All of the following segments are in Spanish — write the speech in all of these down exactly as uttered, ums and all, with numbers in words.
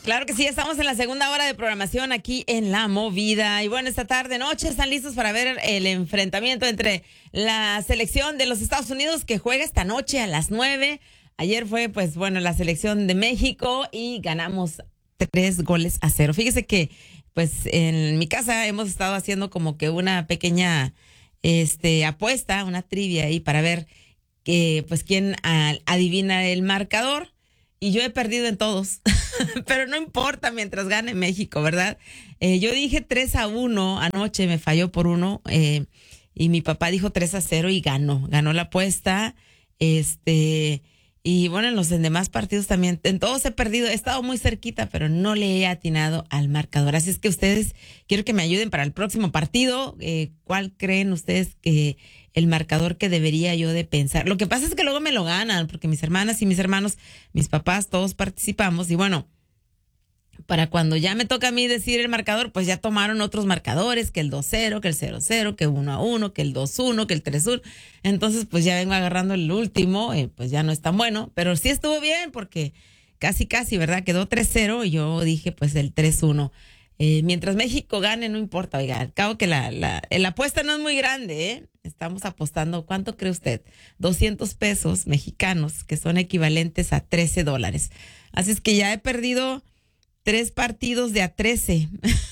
Claro que sí, estamos en la segunda hora de programación aquí en La Movida. Y bueno, esta tarde, noche, están listos para ver el enfrentamiento entre la selección de los Estados Unidos que juega esta noche a las nueve. Ayer fue, pues bueno, la selección de México y ganamos tres goles a cero. Fíjese que, pues en mi casa hemos estado haciendo como que una pequeña este, apuesta, una trivia ahí para ver que, pues quién a, adivina el marcador. Y yo he perdido en todos, pero no importa mientras gane México, ¿verdad? Eh, yo dije tres a uno anoche, me falló por uno, eh, y mi papá dijo tres a cero y ganó, ganó la apuesta. Este, y bueno, en los demás partidos también, en todos he perdido, he estado muy cerquita, pero no le he atinado al marcador. Así es que ustedes, quiero que me ayuden para el próximo partido. Eh, ¿Cuál creen ustedes que el marcador que debería yo de pensar? Lo que pasa es que luego me lo ganan, porque mis hermanas y mis hermanos, mis papás, todos participamos. Y bueno, para cuando ya me toca a mí decir el marcador, pues ya tomaron otros marcadores, que el dos cero, que el cero cero, que uno a uno, que el dos uno, que el tres uno. Entonces, pues ya vengo agarrando el último, eh, pues ya no es tan bueno, pero sí estuvo bien porque casi, casi, ¿verdad? Quedó tres cero y yo dije, pues el tres uno. Eh, mientras México gane, no importa, oiga, al cabo que la, la, la apuesta no es muy grande, ¿eh? Estamos apostando, ¿cuánto cree usted? doscientos pesos mexicanos, que son equivalentes a trece dólares. Así es que ya he perdido tres partidos de a trece.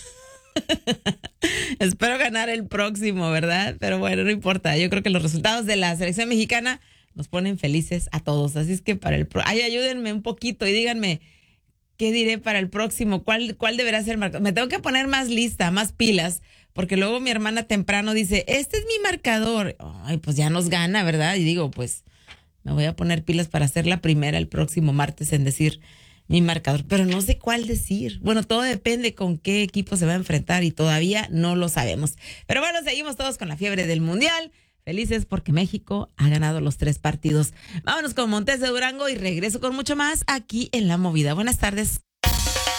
Espero ganar el próximo, ¿verdad? Pero bueno, no importa. Yo creo que los resultados de la selección mexicana nos ponen felices a todos. Así es que para el... Pro... Ay, ayúdenme un poquito y díganme qué diré para el próximo. ¿Cuál, cuál deberá ser el marcador? Me tengo que poner más lista, más pilas, porque luego mi hermana temprano dice, este es mi marcador. Ay, pues ya nos gana, ¿verdad? Y digo, pues me voy a poner pilas para ser la primera el próximo martes en decir mi marcador, pero no sé cuál decir. Bueno, todo depende con qué equipo se va a enfrentar y todavía no lo sabemos. Pero bueno, seguimos todos con la fiebre del Mundial. Felices porque México ha ganado los tres partidos. Vámonos con Montes de Durango y regreso con mucho más aquí en La Movida. Buenas tardes.